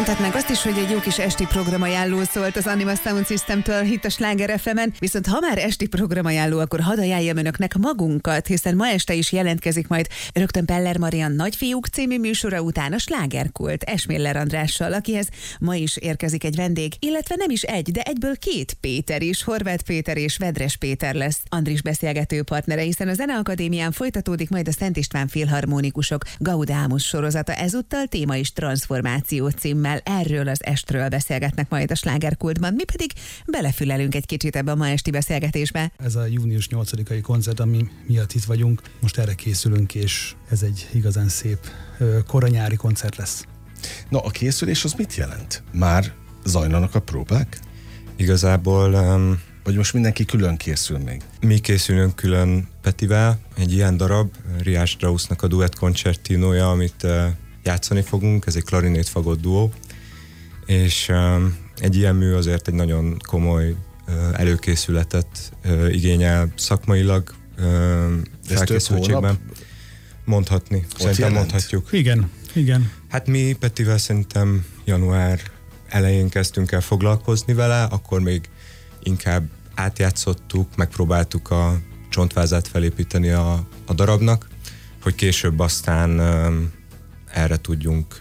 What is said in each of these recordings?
Mondhatnánk azt is, hogy egy jó kis esti programajánló szólt az Anima Sound Systemtől itt a Sláger FM-en, viszont ha már esti programajánló, akkor hadd ajánljam önöknek magunkat, hiszen ma este is jelentkezik majd rögtön Peller Marian Nagyfiúk című műsora után a Slágerkult Esmiller Andrással, akihez ma is érkezik egy vendég, illetve nem is egy, de egyből két Péter is, Horváth Péter és Vedres Péter lesz Andris beszélgető partnere, hiszen a Zeneakadémián folytatódik majd a Szent István Filharmonikusok Gaudámus sorozata, ezúttal téma is transformáció címmel. Erről az estről beszélgetnek majd a Slágerkultban, mi pedig belefülelünk egy kicsit ebbe a ma esti beszélgetésbe. Ez a június 8-ai koncert, ami miatt itt vagyunk, most erre készülünk, és ez egy igazán szép koranyári koncert lesz. Na, a készülés az mit jelent? Már zajlanak a próbák? Igazából... Vagy most mindenki külön készül még? Mi készülünk külön Petivel, egy ilyen darab, Richard Straussnak a duett koncertinója, amit játszani fogunk, ez egy klarinét-fagott duó, és egy ilyen mű azért egy nagyon komoly előkészületet igényel szakmailag, felkészültségben. Mondhatni, szerintem mondhatjuk. Igen. Hát mi Petivel szerintem január elején kezdtünk el foglalkozni vele, akkor még inkább átjátszottuk, megpróbáltuk a csontvázát felépíteni a darabnak, hogy később aztán erre tudjunk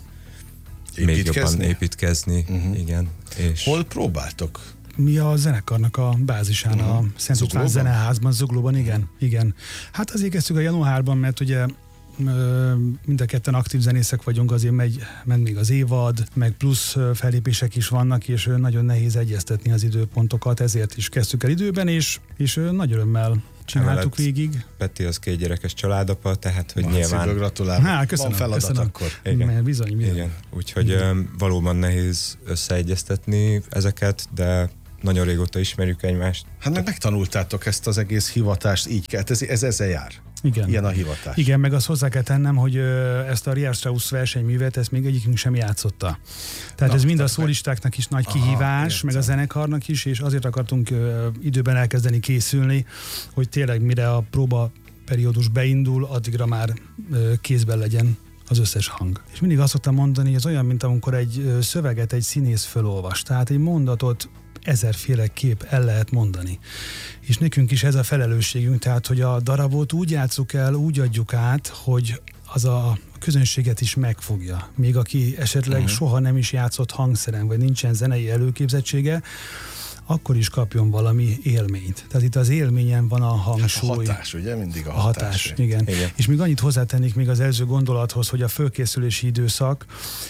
még jobban építkezni. Igen. És hol próbáltok? Mi a zenekarnak a bázisán, a Szent István Zeneházban, Zuglóban, igen. Hát azért kezdtük a januárban, mert ugye mind a ketten aktív zenészek vagyunk, azért ment még az évad, meg plusz fellépések is vannak, és nagyon nehéz egyeztetni az időpontokat, ezért is kezdtük el időben, és nagy örömmel csináltuk végig. Peti az 2 gyerekes családapa, tehát hogy nyilván... Gratulálok. Köszönöm, van feladat köszönöm. Akkor. Igen. Bizony. Igen. Úgyhogy valóban nehéz összeegyeztetni ezeket, de nagyon régóta ismerjük egymást. Hát meg megtanultátok ezt az egész hivatást, így kell, ez ezzel jár. Igen. Ilyen a hivatás. Igen, meg azt hozzá kell tennem, hogy ezt a Richard Strauss versenyművet, ezt még egyikünk sem játszotta. Tehát ez mind a szólistáknak is nagy kihívás, meg a zenekarnak is, és azért akartunk időben elkezdeni készülni, hogy tényleg mire a próba periódus beindul, addigra már kézben legyen az összes hang. És mindig azt szoktam mondani, hogy ez olyan, mint amikor egy szöveget egy színész fölolvas. Tehát egy mondatot 1000-féle kép el lehet mondani. És nekünk is ez a felelősségünk, tehát, hogy a darabot úgy játsszuk el, úgy adjuk át, hogy az a közönséget is megfogja. Még aki esetleg soha nem is játszott hangszeren, vagy nincsen zenei előképzettsége, akkor is kapjon valami élményt. Tehát itt az élményen van a hangsúly. Hát a hatás, ugye? Mindig a hatás. Igen. És még annyit hozzátennék még az előző gondolathoz, hogy a fölkészülési időszak,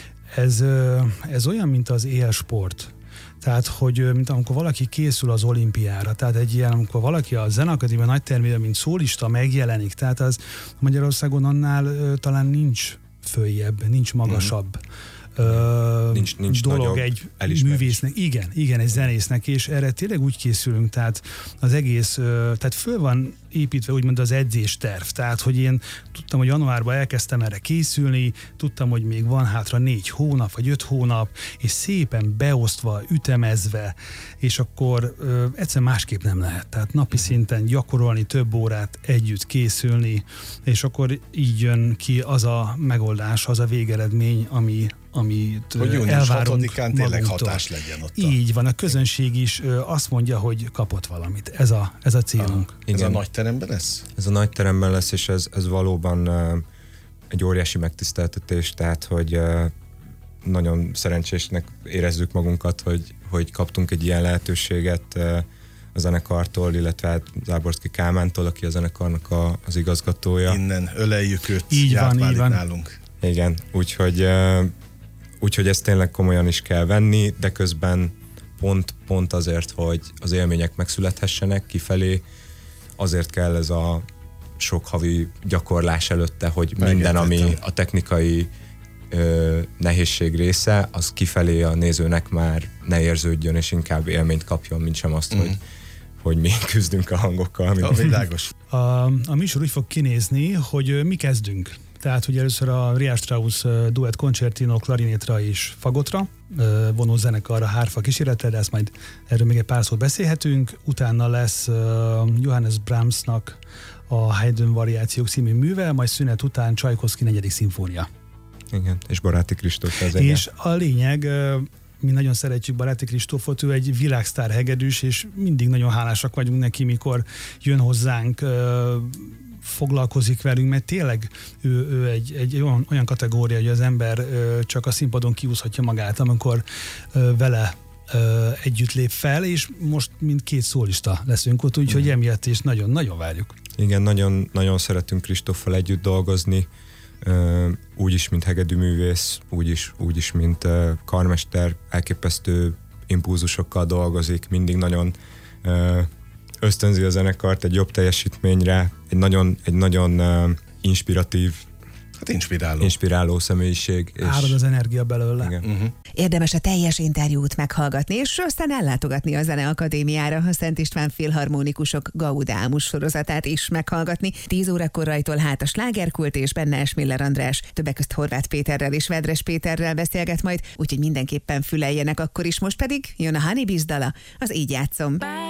ez olyan, mint az élsport. Tehát, hogy mint amikor valaki készül az olimpiára, tehát egy ilyen, amikor valaki a Zeneakadémia nagytermében, mint szólista megjelenik, tehát az Magyarországon annál talán nincs följebb, nincs magasabb nincs dolog egy művésznek, igen, egy zenésznek, és erre tényleg úgy készülünk, tehát az egész, tehát föl van építve úgymond az edzésterv, tehát hogy én tudtam, hogy januárban elkezdtem erre készülni, tudtam, hogy még van hátra 4 hónap, vagy 5 hónap, és szépen beosztva, ütemezve, és akkor egyszerűen másképp nem lehet, tehát napi szinten gyakorolni, több órát együtt készülni, és akkor így jön ki az a megoldás, az a végeredmény, amit hogy elvárunk 6-án tényleg hatás legyen ott. Így van, a közönség is azt mondja, hogy kapott valamit. Ez a célunk. Ez a nagy teremben lesz? Ez a nagy teremben lesz, és ez valóban egy óriási megtiszteltetés, tehát hogy nagyon szerencsésnek érezzük magunkat, hogy kaptunk egy ilyen lehetőséget a zenekartól, illetve Záborszky Kálmántól, aki a zenekarnak az igazgatója. Innen öleljük őt, így van. nálunk. Igen, úgyhogy ezt tényleg komolyan is kell venni, de közben pont azért, hogy az élmények megszülethessenek kifelé, azért kell ez a sok havi gyakorlás előtte, hogy minden, ami a technikai nehézség része, az kifelé a nézőnek már ne érződjön, és inkább élményt kapjon, mint sem azt, hogy mi küzdünk a hangokkal. Világos. A műsor úgy fog kinézni, hogy mi kezdünk. Tehát, hogy először a Richard Strauss duett koncertino klarinétra és fagotra, vonó zenekarra, hárfa kíséretre, de ezt majd erről még egy pár szót beszélhetünk. Utána lesz Johannes Brahmsnak a Haydn variációk című műve, majd szünet után Csajkovszky 4. szimfónia. Igen, és Baráti Kristóf az És a lényeg, mi nagyon szeretjük Baráti Kristófot, ő egy világsztár hegedűs, és mindig nagyon hálásak vagyunk neki, mikor jön hozzánk, foglalkozik velünk, mert tényleg ő egy olyan kategória, hogy az ember csak a színpadon kiúszhatja magát, amikor vele együtt lép fel, és most mind 2 szólista leszünk ott, úgyhogy emiatt is nagyon-nagyon várjuk. Igen, nagyon szeretünk Kristóffal együtt dolgozni, úgyis, mint hegedűművész, úgyis, mint karmester, elképesztő impulzusokkal dolgozik, mindig nagyon ösztönzi a zenekart egy jobb teljesítményre, egy nagyon inspiratív, inspiráló személyiség. Árad az energia belőle. Igen. Érdemes a teljes interjút meghallgatni, és aztán ellátogatni a Zeneakadémiára, a Szent István Filharmonikusok Gaudámus sorozatát is meghallgatni. 10 órakor rajtol hát a slágerkult, és benne Esmiller András, többek közt Horváth Péterrel és Vedres Péterrel beszélget majd, úgyhogy mindenképpen füleljenek akkor is. Most pedig jön a Honeybees dala, az Így játszom.